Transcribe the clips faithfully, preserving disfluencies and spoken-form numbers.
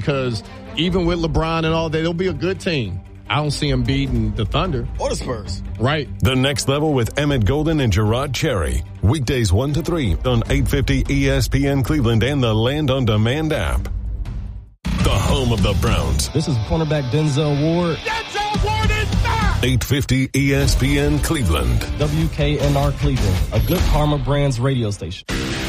because even with LeBron and all that, they'll be a good team. I don't see them beating the Thunder. Or the Spurs. Right. The Next Level with Emmett Golden and Gerard Cherry. Weekdays one to three on eight fifty E S P N Cleveland and the Land On Demand app. The home of the Browns. This is cornerback Denzel Ward. Denzel Ward is back! eight fifty E S P N Cleveland. W K N R Cleveland, a Good Karma Brands radio station.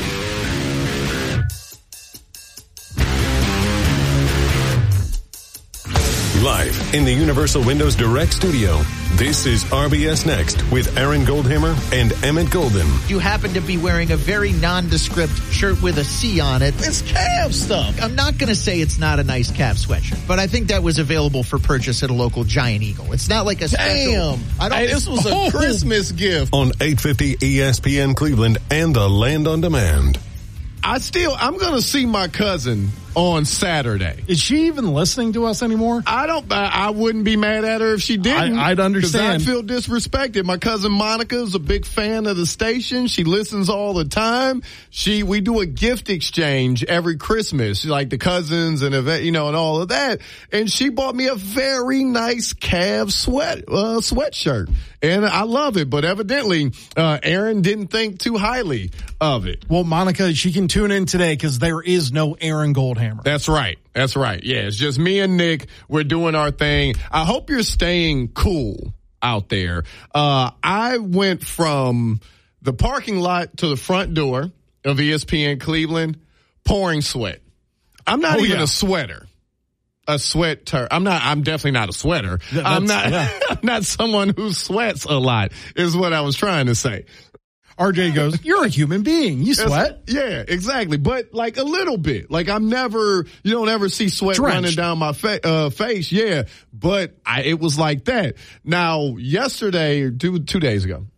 Live in the Universal Windows Direct studio, this is R B S Next with Aaron Goldhammer and Emmett Golden. You happen to be wearing a very nondescript shirt with a C on it. It's Cavs stuff. I'm not going to say it's not a nice Cavs sweatshirt, but I think that was available for purchase at a local Giant Eagle. It's not like a special. Damn. I don't, hey, this was a oh. Christmas gift. On eight fifty E S P N Cleveland and the Land On Demand. I still, I'm going to see my cousin on Saturday. Is she even listening to us anymore? I don't, I, I wouldn't be mad at her if she didn't. I, I'd understand. Because I feel disrespected. My cousin Monica is a big fan of the station. She listens all the time. She, we do a gift exchange every Christmas, like the cousins and, you know, and all of that. And she bought me a very nice Cavs sweat, uh, sweatshirt. And I love it. But evidently, uh, Aaron didn't think too highly of it. Well, Monica, she can tune in today because there is no Aaron Goldhammer. That's right. That's right. Yeah, it's just me and Nick. We're doing our thing. I hope you're staying cool out there. Uh, I went from the parking lot to the front door of E S P N Cleveland pouring sweat. I'm not oh, even yeah. a sweater. A sweater. I'm not, I'm definitely not a sweater. That's, I'm not, yeah. I'm not someone who sweats a lot is what I was trying to say. R J goes, you're a human being. You sweat. Yeah, exactly. But like a little bit. Like I'm never, you don't ever see sweat Drenched. running down my fa- uh, face. Yeah. But I, it was like that. Now, yesterday or two, two days ago,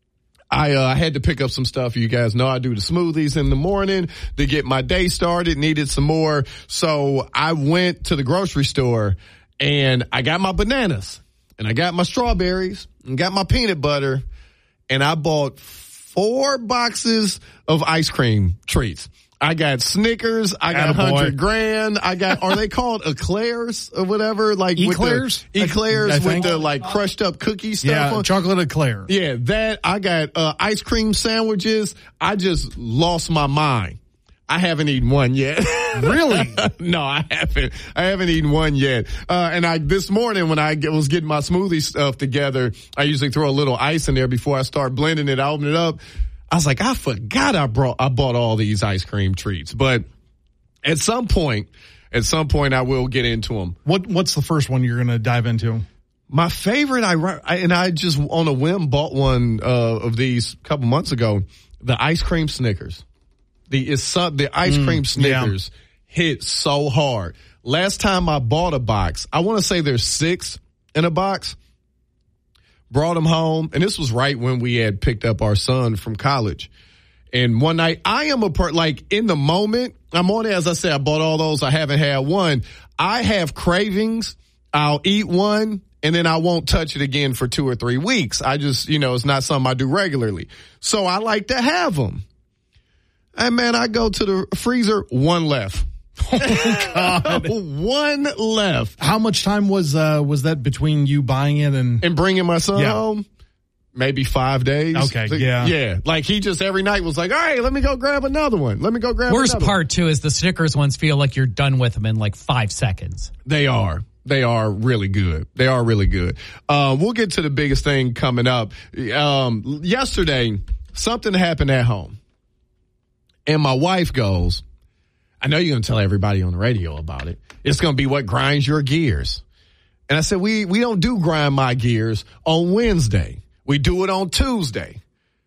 I uh, had to pick up some stuff. You guys know I do the smoothies in the morning to get my day started, needed some more. So I went to the grocery store and I got my bananas and I got my strawberries and got my peanut butter and I bought four boxes of ice cream treats. I got Snickers. I got Attaboy. hundred grand. I got, are they called eclairs or whatever? Like Eclairs? With the, eclairs I with think. the like crushed up cookie stuff. Yeah, on. chocolate eclair. Yeah, that. I got uh, ice cream sandwiches. I just lost my mind. I haven't eaten one yet. Really? No, I haven't. I haven't eaten one yet. Uh, and I, this morning when I was getting my smoothie stuff together, I usually throw a little ice in there before I start blending it. I open it up. I was like, I forgot I brought, I bought all these ice cream treats. But at some point, at some point I will get into them. What, what's the first one you're going to dive into? My favorite, I, I, and I just on a whim bought one, uh, of these a couple months ago, the ice cream Snickers. The, it's some, the ice Mm, cream Snickers yeah. hit so hard. Last time I bought a box, I want to say there's six in a box. Brought them home, and this was right when we had picked up our son from college. And one night, I am a part, like in the moment, I'm on it. As I said, I bought all those. I haven't had one. I have cravings. I'll eat one, and then I won't touch it again for two or three weeks. I just, you know, it's not something I do regularly. So I like to have them. And man, I go to the freezer, one left. Oh, God. One left. How much time was uh, was that between you buying it and... And bringing my son Yeah. home? Maybe five days. Okay, Like, yeah. Yeah. Like he just every night was like, all right, let me go grab another one. Let me go grab Worst another part, too, is the Snickers ones feel like you're done with them in like five seconds. They are. They are really good. They are really good. Uh, we'll get to the biggest thing coming up. Um, yesterday, something happened at home. And my wife goes, I know you're going to tell everybody on the radio about it. It's going to be what grinds your gears. And I said, we, we don't do grind my gears on Wednesday. We do it on Tuesday.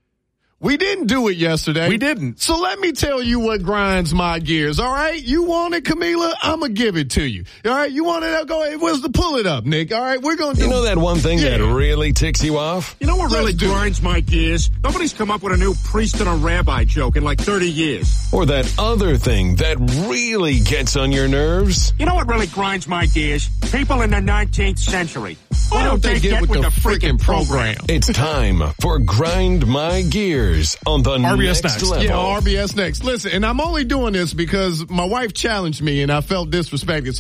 We didn't do it yesterday. We didn't. So let me tell you what grinds my gears, all right? You want it, Camila? I'm going to give it to you. All right? You want it? Go ahead. Where's the pull it up, Nick? All right? We're going to do You know that one thing Yeah. that really ticks you off? You know what really Let's do it. grinds my gears? Nobody's come up with a new priest and a rabbi joke in like thirty years. Or that other thing that really gets on your nerves? You know what really grinds my gears? People in the nineteenth century. Why don't they get with the freaking program? It's time for Grind My Gears on the R B S next Next. level. Yeah, R B S Next. Listen, and I'm only doing this because my wife challenged me and I felt disrespected. So